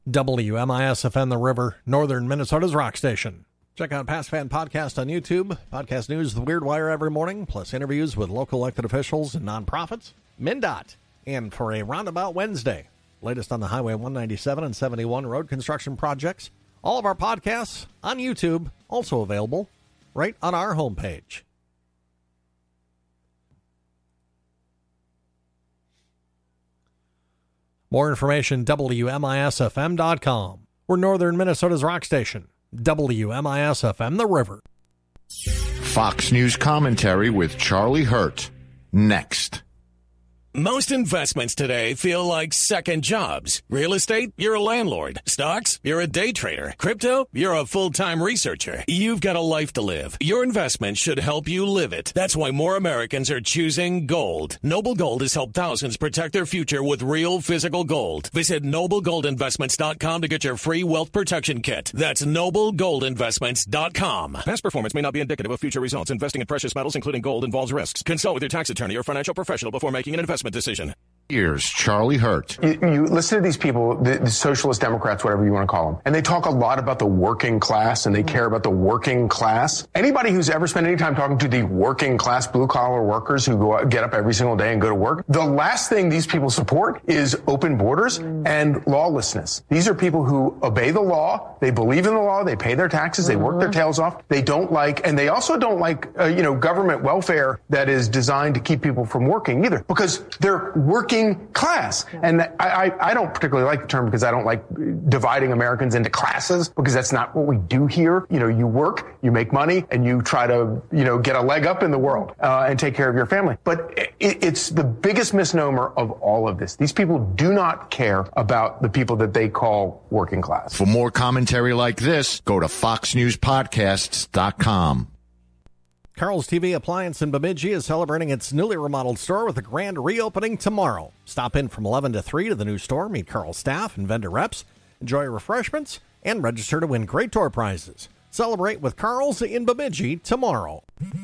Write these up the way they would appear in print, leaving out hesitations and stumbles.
WMIS-FM The River, northern Minnesota's rock station. Check out Past Fan Podcast on YouTube, podcast news The Weird Wire every morning, plus interviews with local elected officials and nonprofits, MnDOT, and for a Roundabout Wednesday. Latest on the Highway 197 and 71 road construction projects. All of our podcasts on YouTube, also available right on our homepage. More information, WMISFM.com. We're northern Minnesota's rock station, WMIS-FM The River. Fox News commentary with Charlie Hurt. Next. Most investments today feel like second jobs. Real estate, you're a landlord. Stocks, you're a day trader. Crypto, you're a full-time researcher. You've got a life to live. Your investment should help you live it. That's why more Americans are choosing gold. Noble Gold has helped thousands protect their future with real physical gold. Visit NobleGoldInvestments.com to get your free wealth protection kit. That's NobleGoldInvestments.com. Past performance may not be indicative of future results. Investing in precious metals, including gold, involves risks. Consult with your tax attorney or financial professional before making an investment decision. Here's Charlie Hurt. You listen to these people, the socialist Democrats, whatever you want to call them, and they talk a lot about the working class and they care about the working class. Anybody who's ever spent any time talking to the working class blue collar workers who get up every single day and go to work, the last thing these people support is open borders and lawlessness. These are people who obey the law. They believe in the law. They pay their taxes. They work their tails off. They don't like, and they also don't like, government welfare that is designed to keep people from working either, because they're working class. And I don't particularly like the term because I don't like dividing Americans into classes, because that's not what we do here. You work, you make money, and you try to, get a leg up in the world and take care of your family. But it's the biggest misnomer of all of this. These people do not care about the people that they call working class. For more commentary like this, go to foxnewspodcasts.com. Carl's TV Appliance in Bemidji is celebrating its newly remodeled store with a grand reopening tomorrow. Stop in from 11 to 3 to the new store, meet Carl's staff and vendor reps, enjoy refreshments, and register to win great door prizes. Celebrate with Carl's in Bemidji tomorrow.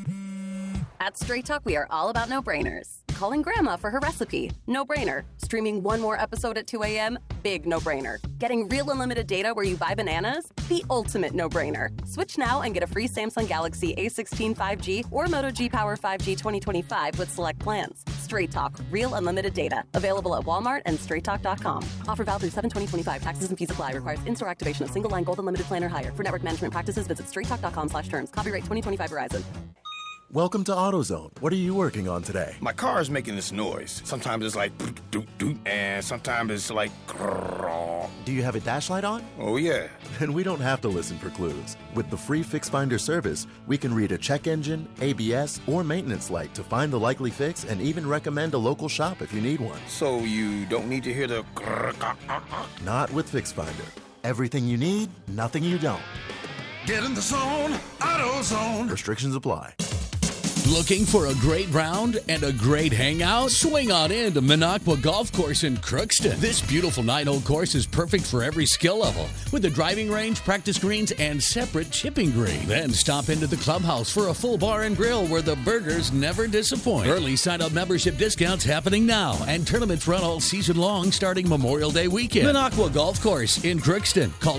At Straight Talk, we are all about no-brainers. Calling Grandma for her recipe, no-brainer. Streaming one more episode at 2 a.m., big no-brainer. Getting real unlimited data where you buy bananas, the ultimate no-brainer. Switch now and get a free Samsung Galaxy A16 5G or Moto G Power 5G 2025 with select plans. Straight Talk, real unlimited data. Available at Walmart and straighttalk.com. Offer valid through 7/20/25. Taxes and fees apply. Requires in-store activation of single line gold unlimited plan or higher. For network management practices, visit straighttalk.com/terms. Copyright 2025 Verizon. Welcome to AutoZone. What are you working on today? My car is making this noise. Sometimes it's like doot doot, and sometimes it's like grrr. Do you have a dash light on? Oh yeah. Then we don't have to listen for clues. With the free Fix Finder service, we can read a check engine, ABS, or maintenance light to find the likely fix and even recommend a local shop if you need one. So you don't need to hear the grrr. Not with Fix Finder. Everything you need, nothing you don't. Get in the zone, AutoZone. Restrictions apply. Looking for a great round and a great hangout? Swing on in to Minocqua Golf Course in Crookston. This beautiful 9-hole course is perfect for every skill level, with a driving range, practice greens, and separate chipping green. Then stop into the clubhouse for a full bar and grill where the burgers never disappoint. Early sign-up membership discounts happening now, and tournaments run all season long starting Memorial Day weekend. Minocqua Golf Course in Crookston. Call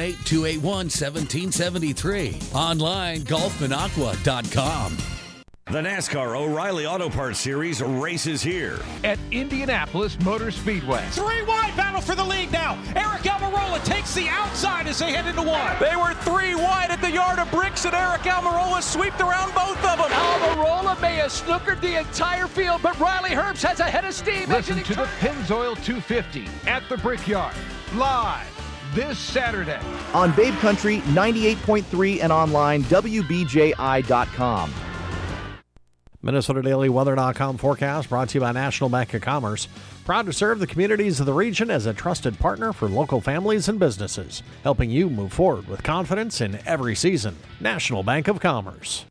218-281-1773. Online, golfminocqua.com. The NASCAR O'Reilly Auto Parts Series races here at Indianapolis Motor Speedway. 3 wide battle for the lead now. Eric Almirola takes the outside as they head into one. They were 3 wide at the yard of bricks, and Eric Almirola swept around both of them. Almirola may have snookered the entire field, but Riley Herbst has a head of steam. Listen to the Pennzoil 250 at the Brickyard, live this Saturday. On Babe Country, 98.3 and online, WBJI.com. Minnesota Daily Weather.com forecast brought to you by National Bank of Commerce. Proud to serve the communities of the region as a trusted partner for local families and businesses, helping you move forward with confidence in every season. National Bank of Commerce.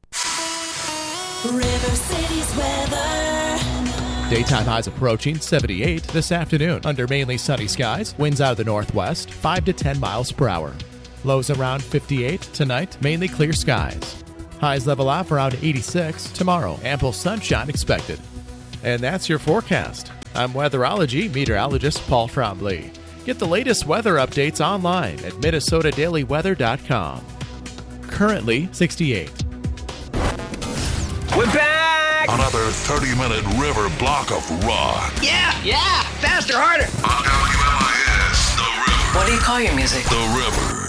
River City's weather. Daytime highs approaching 78 this afternoon under mainly sunny skies. Winds out of the northwest, 5 to 10 miles per hour. Lows around 58 tonight, mainly clear skies. Highs level off around 86 tomorrow. Ample sunshine expected. And that's your forecast. I'm weatherology meteorologist Paul Trombley. Get the latest weather updates online at minnesotadailyweather.com. Currently 68. We're back! Another 30-minute river block of rock. Yeah! Faster, harder! WMIS, The River. What do you call your music? The River.